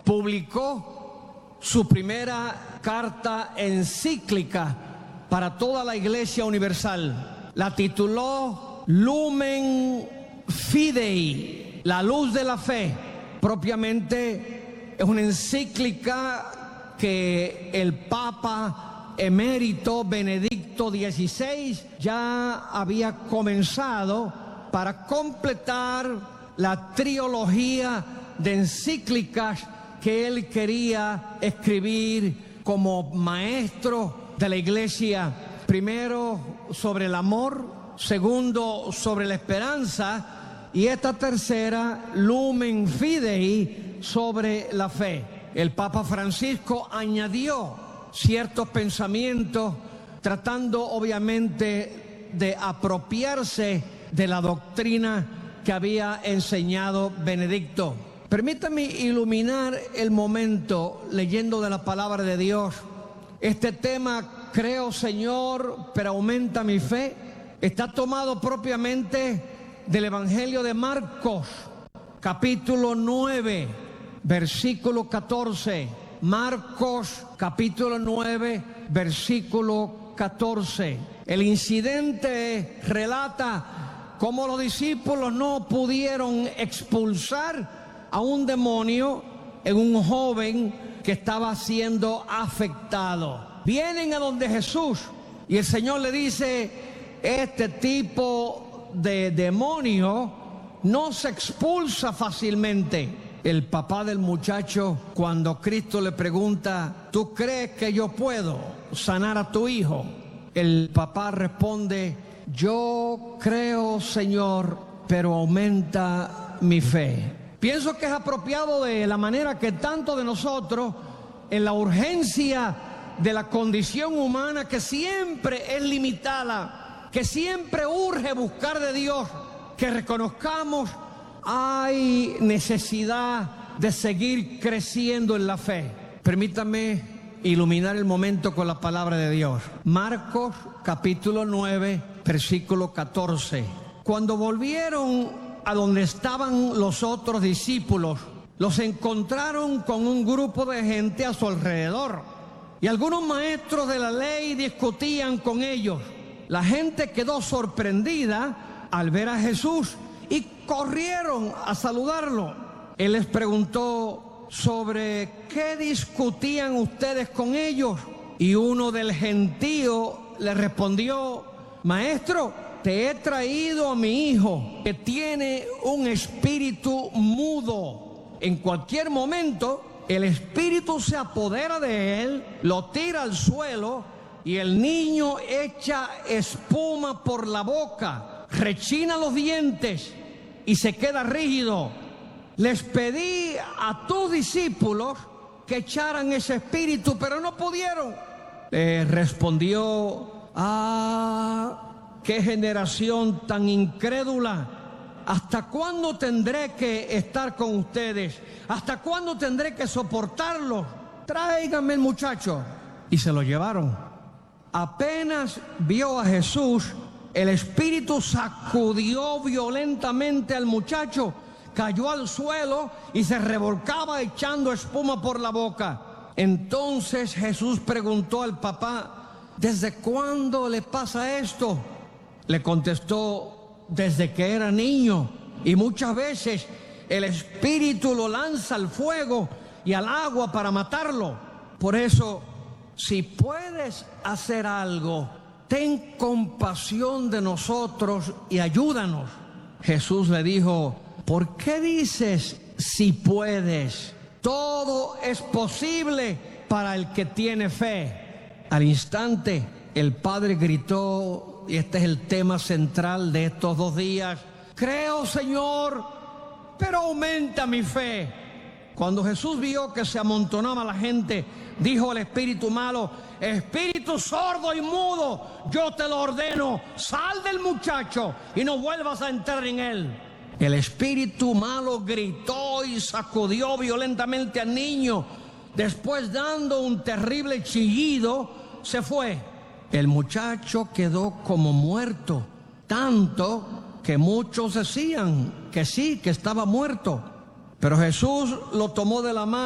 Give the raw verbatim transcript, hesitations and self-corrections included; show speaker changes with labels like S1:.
S1: publicó su primera carta encíclica para toda la Iglesia Universal. La tituló Lumen Fidei, la luz de la fe. Propiamente es una encíclica que el Papa emérito Benedicto dieciséis ya había comenzado para completar la trilogía de encíclicas que él quería escribir como maestro de la Iglesia. Primero sobre el amor, segundo sobre la esperanza y esta tercera, Lumen Fidei, sobre la fe. El Papa Francisco añadió ciertos pensamientos tratando obviamente de apropiarse de la doctrina que había enseñado Benedicto. Permítame iluminar el momento leyendo de la palabra de Dios. Este tema, creo Señor, pero aumenta mi fe, está tomado propiamente del Evangelio de Marcos, capítulo nueve, versículo catorce. Marcos, capítulo nueve, versículo catorce. El incidente relata cómo los discípulos no pudieron expulsar a un demonio en un joven que estaba siendo afectado. Vienen a donde Jesús y el Señor le dice: este tipo de demonio no se expulsa fácilmente. El papá del muchacho, cuando Cristo le pregunta: ¿tú crees que yo puedo sanar a tu hijo? El papá responde: yo creo, Señor, pero aumenta mi fe. Pienso que es apropiado de la manera que tanto de nosotros, en la urgencia de la condición humana que siempre es limitada, que siempre urge buscar de Dios, que reconozcamos hay necesidad de seguir creciendo en la fe. Permítame iluminar el momento con la palabra de Dios. Marcos capítulo nueve, versículo catorce. Cuando volvieron a donde estaban los otros discípulos, los encontraron con un grupo de gente a su alrededor, y algunos maestros de la ley discutían con ellos. La gente quedó sorprendida al ver a Jesús y corrieron a saludarlo. Él les preguntó: ¿sobre qué discutían ustedes con ellos? Y uno del gentío le respondió: Maestro, te he traído a mi hijo que tiene un espíritu mudo. En cualquier momento el espíritu se apodera de él, lo tira al suelo y el niño echa espuma por la boca, rechina los dientes y se queda rígido. Les pedí a tus discípulos que echaran ese espíritu, pero no pudieron. Le respondió: ah, qué generación tan incrédula. ¿Hasta cuándo tendré que estar con ustedes? ¿Hasta cuándo tendré que soportarlo? Tráiganme el muchacho. Y se lo llevaron. Apenas vio a Jesús, el espíritu sacudió violentamente al muchacho, cayó al suelo y se revolcaba echando espuma por la boca. Entonces Jesús preguntó al papá: ¿desde cuándo le pasa esto? Le contestó: desde que era niño, y muchas veces el espíritu lo lanza al fuego y al agua para matarlo. Por eso, si puedes hacer algo, ten compasión de nosotros y ayúdanos. Jesús le dijo: ¿por qué dices si puedes? Todo es posible para el que tiene fe. Al instante, el padre gritó, y este es el tema central de estos dos días: creo, Señor, pero aumenta mi fe. Cuando Jesús vio que se amontonaba la gente, dijo al espíritu malo: espíritu sordo y mudo, yo te lo ordeno, sal del muchacho y no vuelvas a entrar en él. El espíritu malo gritó y sacudió violentamente al niño. Después, dando un terrible chillido, se fue. El muchacho quedó como muerto, tanto que muchos decían que sí, que estaba muerto. Pero Jesús lo tomó de la mano